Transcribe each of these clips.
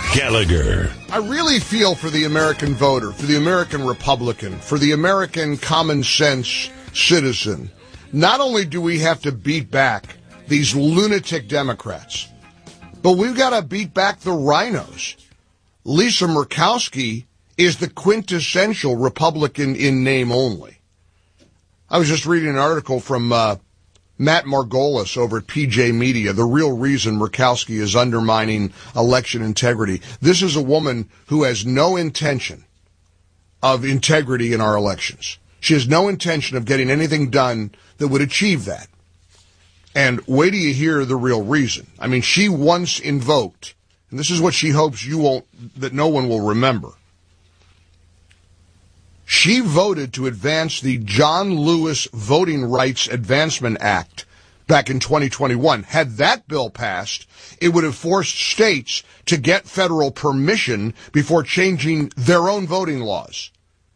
Gallagher. I really feel for the American voter, for the American Republican, for the American common sense citizen. Not only do we have to beat back these lunatic Democrats, but we've got to beat back the rhinos. Lisa Murkowski is the quintessential Republican in name only. I was just reading an article from Matt Margolis over at PJ Media, the real reason Murkowski is undermining election integrity. This is a woman who has no intention of integrity in our elections. She has no intention of getting anything done that would achieve that. And wait till you hear the real reason. I mean, she once invoked, and this is what she hopes that no one will remember. She voted to advance the John Lewis Voting Rights Advancement Act back in 2021. Had that bill passed, it would have forced states to get federal permission before changing their own voting laws.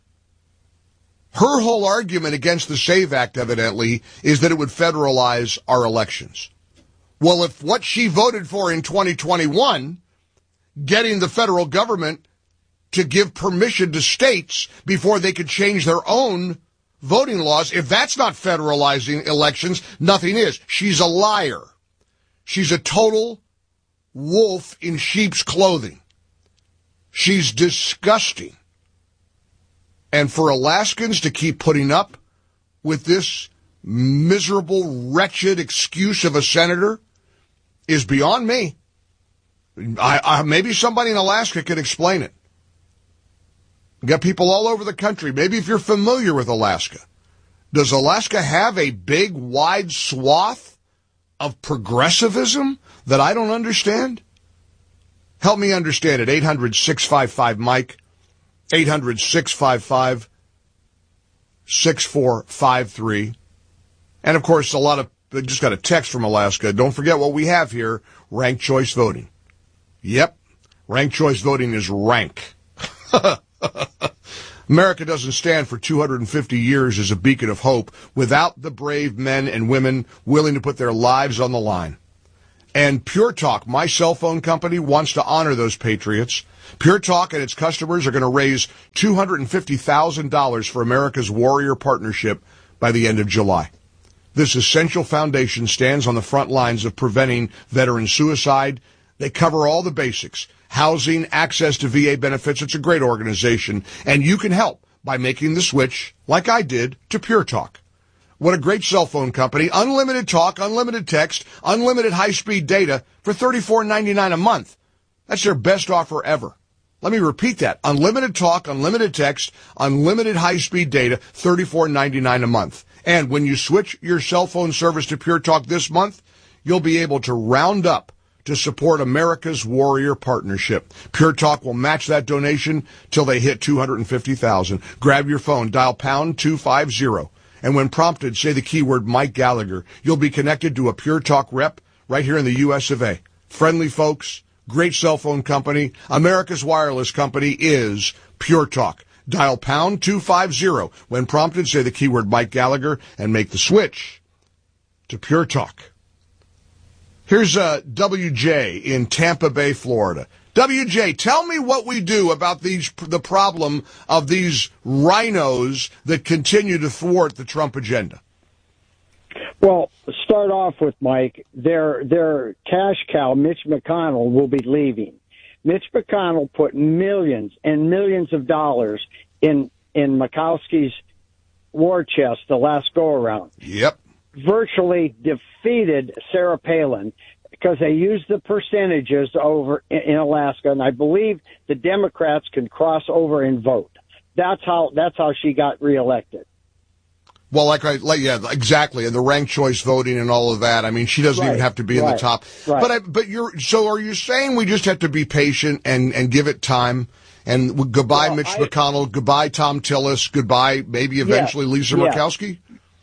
Her whole argument against the SAVE Act, evidently, is that it would federalize our elections. Well, if what she voted for in 2021, getting the federal government to give permission to states before they could change their own voting laws, if that's not federalizing elections, nothing is. She's a liar. She's a total wolf in sheep's clothing. She's disgusting. And for Alaskans to keep putting up with this miserable, wretched excuse of a senator is beyond me. Maybe somebody in Alaska could explain it. We've got people all over the country. Maybe if you're familiar with Alaska, does Alaska have a big, wide swath of progressivism that I don't understand? Help me understand it. 800-655-MIKE, 800-655-6453. And, of course, I just got a text from Alaska. Don't forget what we have here, ranked choice voting. Yep, ranked choice voting is rank. America doesn't stand for 250 years as a beacon of hope without the brave men and women willing to put their lives on the line. And Pure Talk, my cell phone company, wants to honor those patriots. Pure Talk and its customers are going to raise $250,000 for America's Warrior Partnership by the end of July. This essential foundation stands on the front lines of preventing veteran suicide. They cover all the basics. Housing, access to VA benefits. It's a great organization. And you can help by making the switch, like I did, to Pure Talk. What a great cell phone company. Unlimited talk, unlimited text, unlimited high-speed data for $34.99 a month. That's their best offer ever. Let me repeat that. Unlimited talk, unlimited text, unlimited high-speed data, $34.99 a month. And when you switch your cell phone service to Pure Talk this month, you'll be able to round up to support America's Warrior Partnership. Pure Talk will match that donation till they hit $250,000. Grab your phone, dial pound 250, and when prompted, say the keyword Mike Gallagher. You'll be connected to a Pure Talk rep right here in the U.S. of A. Friendly folks, great cell phone company. America's wireless company is Pure Talk. Dial pound 250. When prompted, say the keyword Mike Gallagher and make the switch to Pure Talk. Here's WJ in Tampa Bay, Florida. WJ, tell me what we do about the problem of these rhinos that continue to thwart the Trump agenda. Well, start off with, Mike, their cash cow, Mitch McConnell, will be leaving. Mitch McConnell put millions and millions of dollars in Murkowski's war chest the last go-around. Yep. Virtually defeated Sarah Palin because they used the percentages over in Alaska, and I believe the Democrats can cross over and vote. That's how she got reelected. Well, yeah, exactly, and the ranked choice voting and all of that. I mean, she doesn't even have to be in the top. Right. But are you saying we just have to be patient and give it time? And goodbye, Mitch McConnell. Goodbye, Tom Tillis. Goodbye, maybe eventually Lisa Murkowski.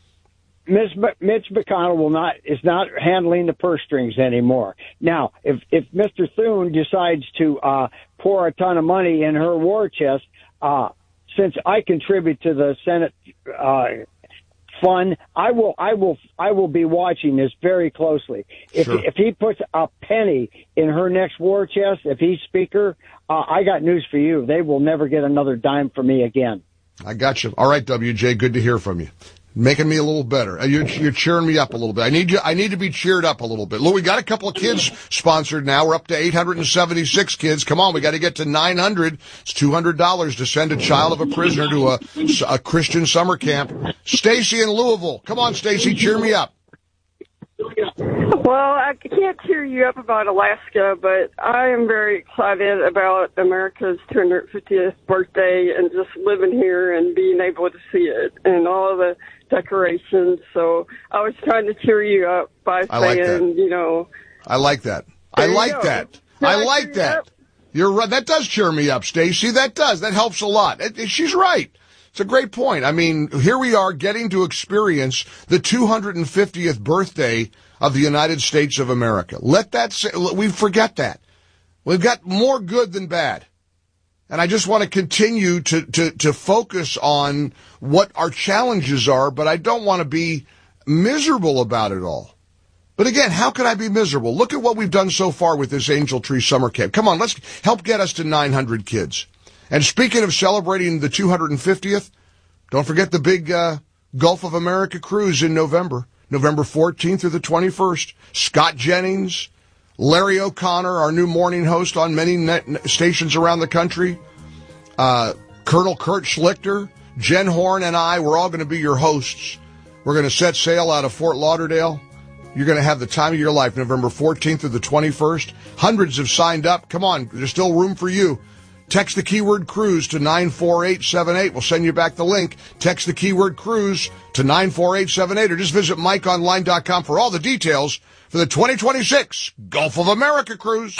Mitch McConnell is not handling the purse strings anymore. Now, if Mr. Thune decides to pour a ton of money in her war chest, since I contribute to the Senate fun. I will be watching this very closely. If he puts a penny in her next war chest, if he's speaker, I got news for you. They will never get another dime from me again. I got you. All right, WJ, good to hear from you. Making me a little better. You're cheering me up a little bit. I need to be cheered up a little bit. Look, we got a couple of kids sponsored now. We're up to 876 kids. Come on, we got to get to 900. It's $200 to send a child of a prisoner to a Christian summer camp. Stacy in Louisville. Come on, Stacy, cheer me up. Well, I can't cheer you up about Alaska, but I am very excited about America's 250th birthday and just living here and being able to see it and all the decorations. So I was trying to cheer you up by saying, you know. I like that. I like that. I like that. You're right. That does cheer me up, Stacy. That does. That helps a lot. She's right. It's a great point. I mean, here we are getting to experience the 250th birthday of the United States of America. We forget that. We've got more good than bad. And I just want to continue to focus on what our challenges are, but I don't want to be miserable about it all. But again, how could I be miserable? Look at what we've done so far with this Angel Tree Summer Camp. Come on, let's help get us to 900 kids. And speaking of celebrating the 250th, don't forget the big Gulf of America cruise in November 14th through the 21st. Scott Jennings, Larry O'Connor, our new morning host on many stations around the country, Colonel Kurt Schlichter, Jen Horn, and I, we're all going to be your hosts. We're going to set sail out of Fort Lauderdale. You're going to have the time of your life, November 14th through the 21st. Hundreds have signed up. Come on, there's still room for you. Text the keyword cruise to 94878. We'll send you back the link. Text the keyword cruise to 94878 or just visit MikeOnline.com for all the details for the 2026 Gulf of America cruise.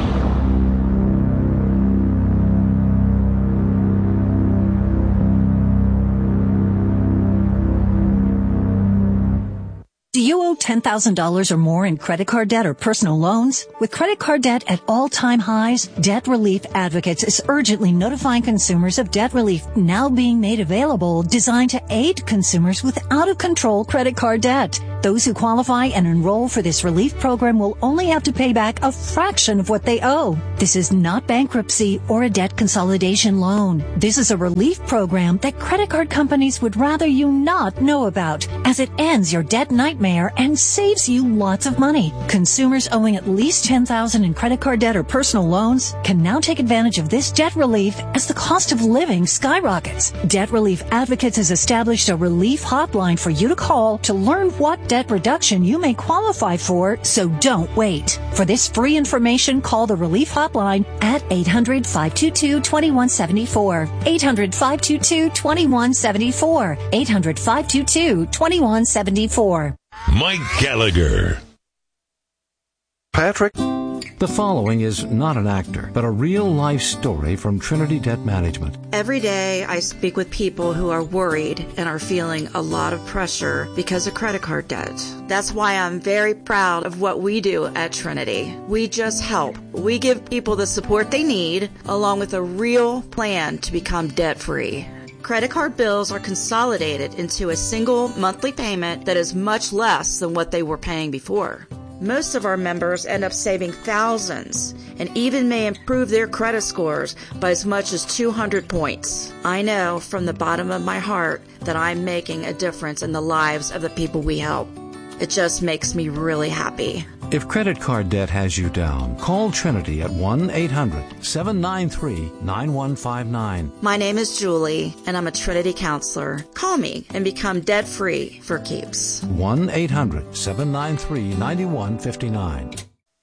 Do you owe $10,000 or more in credit card debt or personal loans? With credit card debt at all-time highs, Debt Relief Advocates is urgently notifying consumers of debt relief now being made available, designed to aid consumers with out-of-control credit card debt. Those who qualify and enroll for this relief program will only have to pay back a fraction of what they owe. This is not bankruptcy or a debt consolidation loan. This is a relief program that credit card companies would rather you not know about, as it ends your debt nightmare and saves you lots of money. Consumers owing at least $10,000 in credit card debt or personal loans can now take advantage of this debt relief as the cost of living skyrockets. Debt Relief Advocates has established a relief hotline for you to call to learn what debt reduction you may qualify for, so don't wait. For this free information, call the relief hotline at 800-522-2174. 800-522-2174. 800-522-2174. Mike Gallagher. Patrick? The following is not an actor, but a real-life story from Trinity Debt Management. Every day I speak with people who are worried and are feeling a lot of pressure because of credit card debt. That's why I'm very proud of what we do at Trinity. We just help. We give people the support they need, along with a real plan to become debt-free. Credit card bills are consolidated into a single monthly payment that is much less than what they were paying before. Most of our members end up saving thousands and even may improve their credit scores by as much as 200 points. I know from the bottom of my heart that I'm making a difference in the lives of the people we help. It just makes me really happy. If credit card debt has you down, call Trinity at 1-800-793-9159. My name is Julie, and I'm a Trinity counselor. Call me and become debt-free for keeps. 1-800-793-9159.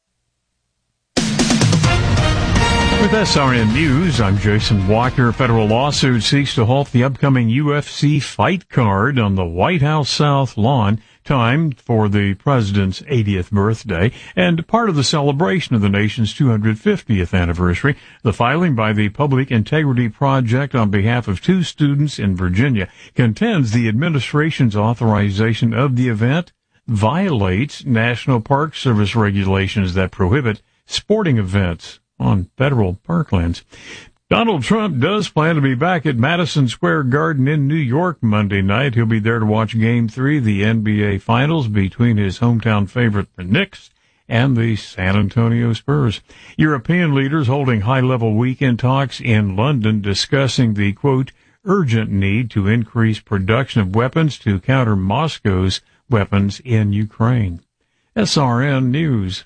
With SRN News, I'm Jason Walker. Federal lawsuit seeks to halt the upcoming UFC fight card on the White House South lawn, timed for the president's 80th birthday and part of the celebration of the nation's 250th anniversary. The filing by the Public Integrity Project on behalf of two students in Virginia contends the administration's authorization of the event violates National Park Service regulations that prohibit sporting events on federal parklands. Donald Trump does plan to be back at Madison Square Garden in New York Monday night. He'll be there to watch Game 3 of the NBA Finals between his hometown favorite, the Knicks, and the San Antonio Spurs. European leaders holding high-level weekend talks in London discussing the, quote, urgent need to increase production of weapons to counter Moscow's weapons in Ukraine. SRN News.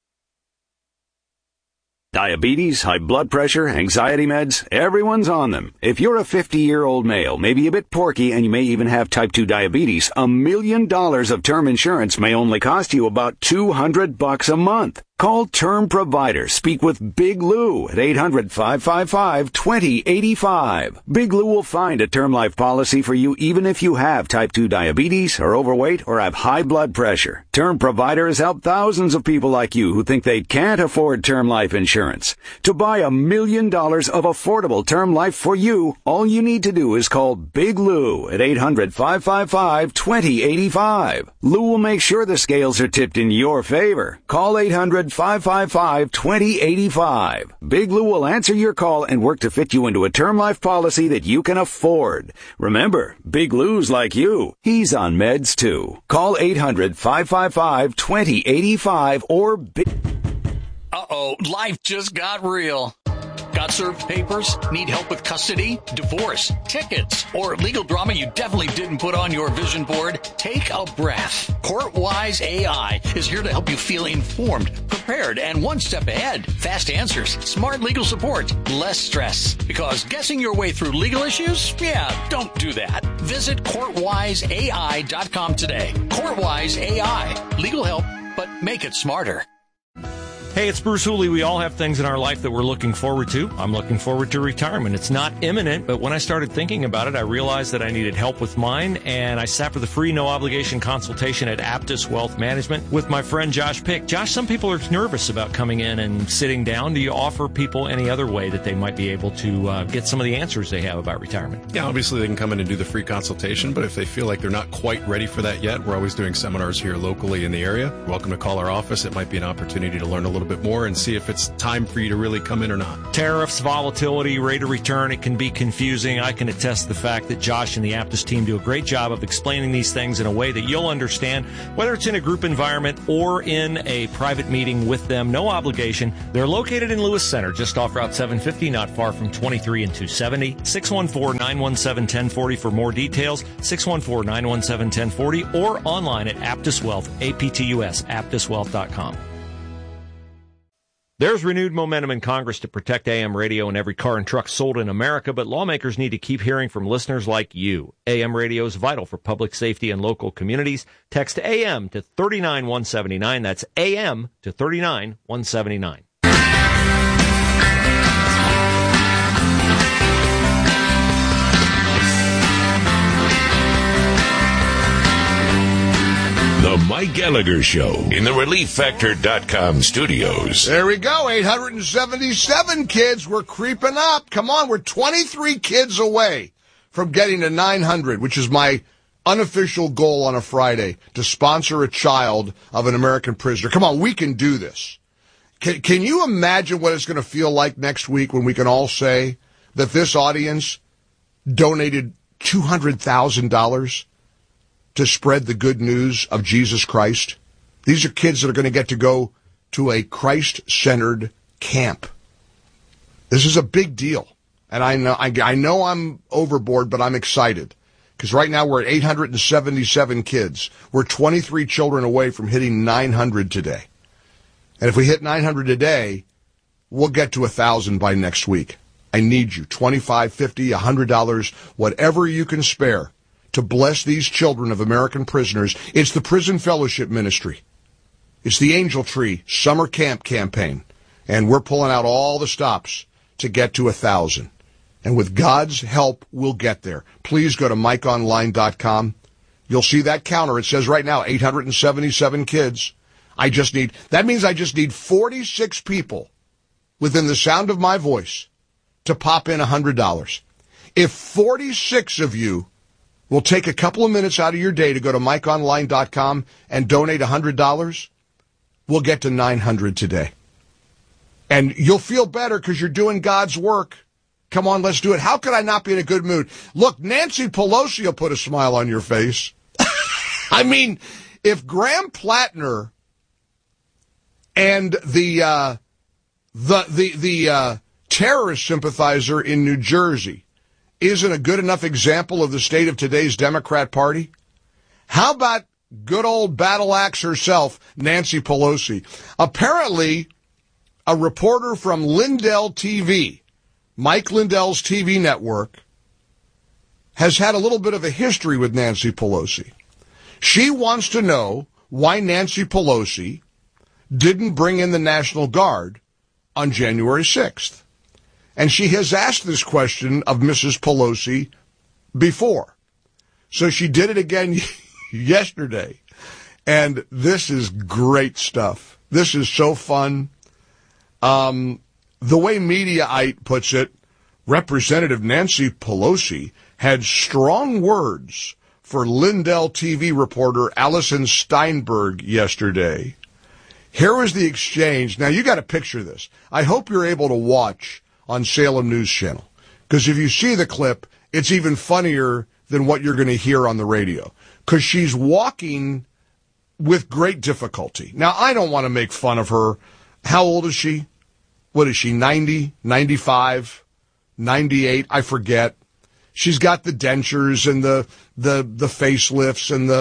Diabetes, high blood pressure, anxiety meds, everyone's on them. If you're a 50-year-old male, maybe a bit porky, and you may even have type 2 diabetes, $1 million of term insurance may only cost you about $200 a month. Call Term Provider. Speak with Big Lou at 800-555-2085. Big Lou will find a term life policy for you even if you have type 2 diabetes, are overweight, or have high blood pressure. Term Provider has helped thousands of people like you who think they can't afford term life insurance. To buy $1 million of affordable term life for you, all you need to do is call Big Lou at 800-555-2085. Lou will make sure the scales are tipped in your favor. Call 800-555-2085. Big Lou will answer your call and work to fit you into a term life policy that you can afford. Remember, Big Lou's like you. He's on meds too. Call 800-555-2085 or Big... Uh-oh, life just got real. Got served papers? Need help with custody, divorce, tickets, or legal drama you definitely didn't put on your vision board? Take a breath. Courtwise AI is here to help you feel informed, prepared, and one step ahead. Fast answers, smart legal support, less stress. Because guessing your way through legal issues? Yeah, don't do that. Visit courtwiseai.com today. Courtwise AI. Legal help, but make it smarter. Hey, it's Bruce Hooley. We all have things in our life that we're looking forward to. I'm looking forward to retirement. It's not imminent, but when I started thinking about it, I realized that I needed help with mine, and I sat for the free, no-obligation consultation at Aptus Wealth Management with my friend Josh Pick. Josh, some people are nervous about coming in and sitting down. Do you offer people any other way that they might be able to get some of the answers they have about retirement? Yeah, obviously they can come in and do the free consultation, but if they feel like they're not quite ready for that yet, we're always doing seminars here locally in the area. You're welcome to call our office. It might be an opportunity to learn a little bit more and see if it's time for you to really come in or not. Tariffs, volatility, rate of return, it can be confusing. I can attest to the fact that Josh and the Aptus team do a great job of explaining these things in a way that you'll understand, whether it's in a group environment or in a private meeting with them. No obligation. They're located in Lewis Center, just off Route 750, not far from 23 and 270. 614-917-1040 for more details. 614-917-1040 or online at Aptus Wealth, APTUS, aptuswealth.com. There's renewed momentum in Congress to protect AM radio in every car and truck sold in America, but lawmakers need to keep hearing from listeners like you. AM radio is vital for public safety and local communities. Text AM to 39179. That's AM to 39179. The Mike Gallagher Show in the ReliefFactor.com studios. There we go, 877 kids. We're creeping up. Come on, we're 23 kids away from getting to 900, which is my unofficial goal on a Friday, to sponsor a child of an American prisoner. Come on, we can do this. Can you imagine what it's going to feel like next week when we can all say that this audience donated $200,000 to spread the good news of Jesus Christ? These are kids that are going to get to go to a Christ-centered camp. This is a big deal. And I know I'm overboard, but I'm excited. Because right now we're at 877 kids. We're 23 children away from hitting 900 today. And if we hit 900 today, we'll get to 1,000 by next week. I need you. $25, $50, $100, whatever you can spare to bless these children of American prisoners. It's the Prison Fellowship Ministry. It's the Angel Tree Summer Camp campaign. And we're pulling out all the stops to get to 1,000. And with God's help, we'll get there. Please go to MikeOnline.com. You'll see that counter. It says right now, 877 kids. That means I just need 46 people within the sound of my voice to pop in $100. If 46 of you will take a couple of minutes out of your day to go to MikeOnline.com and donate $100, we'll get to 900 today. And you'll feel better because you're doing God's work. Come on, let's do it. How could I not be in a good mood? Look, Nancy Pelosi will put a smile on your face. I mean, if Graham Plattner and the terrorist sympathizer in New Jersey isn't a good enough example of the state of today's Democrat Party, how about good old battle axe herself, Nancy Pelosi? Apparently, a reporter from Lindell TV, Mike Lindell's TV network, has had a little bit of a history with Nancy Pelosi. She wants to know why Nancy Pelosi didn't bring in the National Guard on January 6th. And she has asked this question of Mrs. Pelosi before. So she did it again yesterday. And this is great stuff. This is so fun. The way Mediaite puts it, Representative Nancy Pelosi had strong words for Lindell TV reporter Allison Steinberg yesterday. Here was the exchange. Now, you got to picture this. I hope you're able to watch on Salem News Channel, because if you see the clip, it's even funnier than what you're going to hear on the radio, because she's walking with great difficulty. Now, I don't want to make fun of her. How old is she? What is she, 90, 95, 98? I forget. She's got the dentures and the facelifts and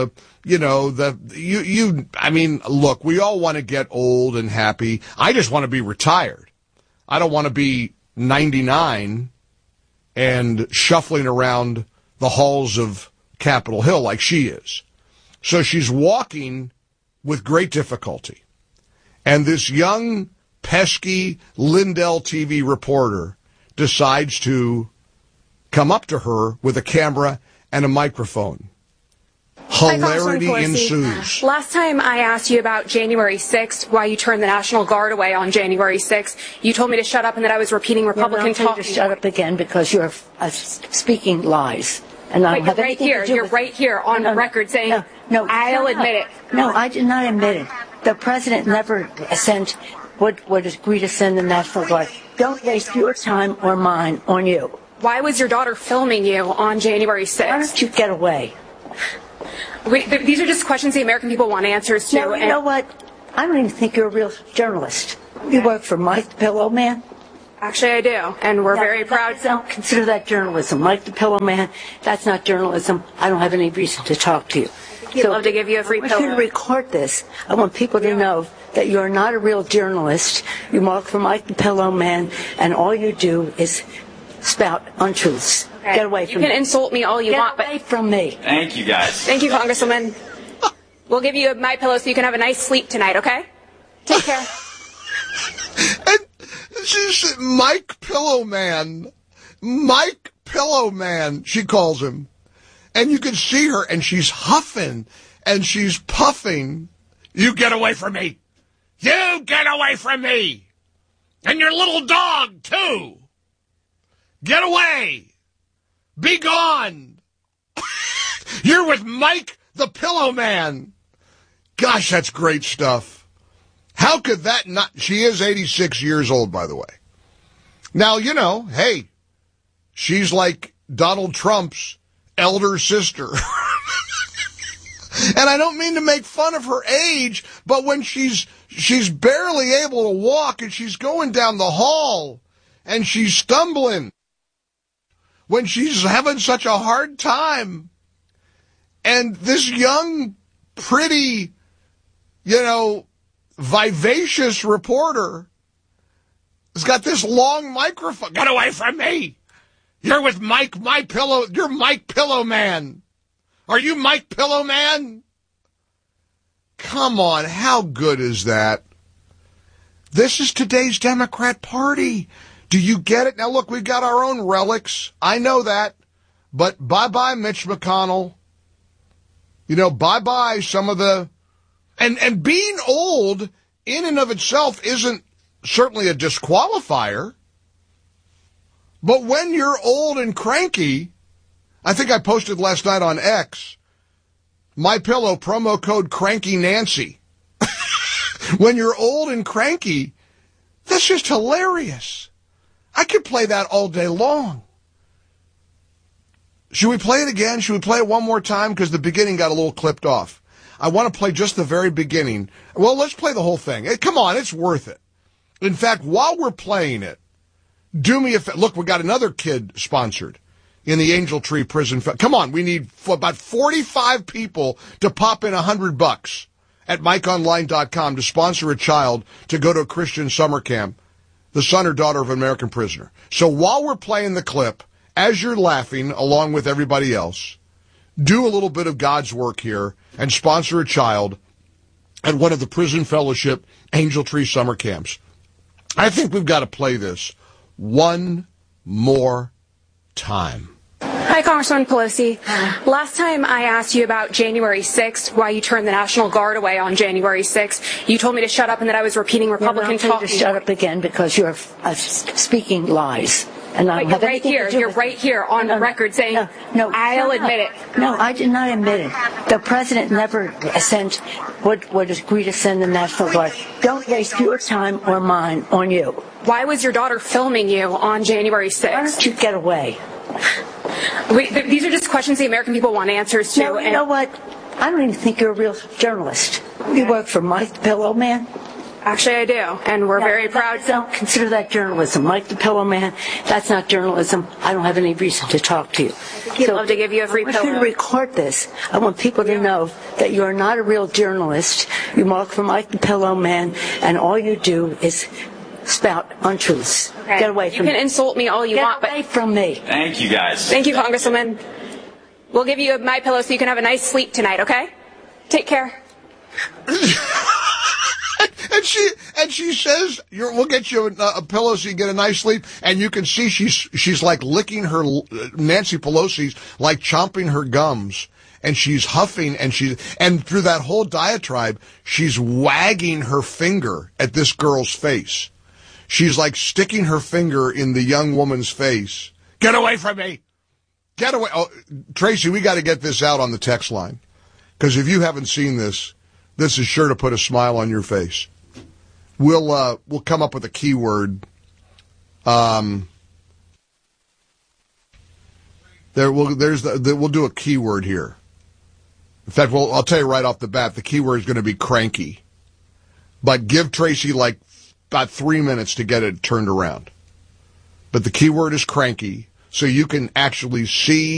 I mean, look, we all want to get old and happy. I just want to be retired. I don't want to be 99 and shuffling around the halls of Capitol Hill like she is. So she's walking with great difficulty. And this young, pesky Lindell TV reporter decides to come up to her with a camera and a microphone. Hilarity ensues. Last time I asked you about January 6th, why you turned the National Guard away on January 6th, you told me to shut up and that I was repeating Republican talk. To shut up again because you're speaking lies. And I you're right here. You're right here on record saying, no, I'll admit it. No, I did not admit it. The president never would agree to send the National Guard. Don't waste your time or mine on you. Why was your daughter filming you on January 6th? Why don't you get away? These are just questions the American people want answers to. No, you know what? I don't even think you're a real journalist. You work for Mike the Pillow Man? Actually, I do, and we're very proud. Don't consider that journalism. Mike the Pillow Man, that's not journalism. I don't have any reason to talk to you. He'd love to give you a free pillow. I want you to record this. I want people to know that you're not a real journalist. You work for Mike the Pillow Man, and all you do is spout untruths. Okay. Get away from me. You can insult me all you want, but... Get away from me. Thank you, guys. Thank you, Congresswoman. We'll give you my pillow so you can have a nice sleep tonight, okay? Take care. And she's Mike Pillow Man. Mike Pillow Man, she calls him. And you can see her, and she's huffing, and she's puffing. You get away from me. You get away from me. And your little dog, too. Get away. Be gone. You're with Mike the Pillow Man. Gosh, that's great stuff. How could that not... She is 86 years old, by the way. Now, you know, hey, she's like Donald Trump's elder sister. And I don't mean to make fun of her age, but when she's barely able to walk and she's going down the hall and she's stumbling, when she's having such a hard time, and this young, pretty, vivacious reporter has got this long microphone. Get away from me! You're with Mike, you're Mike Pillow Man. Are you Mike Pillow Man? Come on, how good is that? This is today's Democrat Party. Do you get it? Now, look, we've got our own relics. I know that. But bye-bye, Mitch McConnell. Bye-bye some of the... And being old in and of itself isn't certainly a disqualifier. But when you're old and cranky, I think I posted last night on X, MyPillow, promo code Cranky Nancy. When you're old and cranky, that's just hilarious. I could play that all day long. Should we play it again? Should we play it one more time? Because the beginning got a little clipped off. I want to play just the very beginning. Well, let's play the whole thing. Come on, it's worth it. In fact, while we're playing it, do me a favor. Look, we got another kid sponsored in the Angel Tree Prison. Come on, we need about 45 people to pop in $100 at MikeOnline.com to sponsor a child to go to a Christian summer camp, the son or daughter of an American prisoner. So while we're playing the clip, as you're laughing along with everybody else, do a little bit of God's work here and sponsor a child at one of the Prison Fellowship Angel Tree summer camps. I think we've got to play this one more time. Hi, Congresswoman Pelosi. Last time I asked you about January 6th, why you turned the National Guard away on January 6th, you told me to shut up and that I was repeating Republican talk. To shut up again because you're speaking lies. And but you're right here. You're right here on the record saying, no, I'll admit it. No, I did not admit it. The president never would agree to send the National Guard. Don't waste your time or mine on you. Why was your daughter filming you on January 6th? Why don't you get away? These are just questions the American people want answers to. No, you know what? I don't even think you're a real journalist. You work for Mike the Pillow Man? Actually, I do, and we're very proud. Don't consider that journalism. Mike the Pillow Man, that's not journalism. I don't have any reason to talk to you. I'd love to give you a free pillow. I want you to record this. I want people to know that you are not a real journalist. You work for Mike the Pillow Man, and all you do is spout untruths. Okay. Get away from me. You can insult me all you want, but get away from me. Thank you, guys. Thank you, Congresswoman. We'll give you my pillow so you can have a nice sleep tonight, okay? Take care. And she says, we'll get you a pillow so you get a nice sleep. And you can see she's like licking her, Nancy Pelosi's like chomping her gums. And she's huffing and through that whole diatribe, she's wagging her finger at this girl's face. She's like sticking her finger in the young woman's face. Get away from me! Get away. Oh, Tracy, we got to get this out on the text line. Because if you haven't seen this, this is sure to put a smile on your face. We'll come up with a keyword. We'll do a keyword here. In fact, I'll tell you right off the bat, the keyword is going to be cranky. But give Tracy like about 3 minutes to get it turned around. But the keyword is cranky, so you can actually see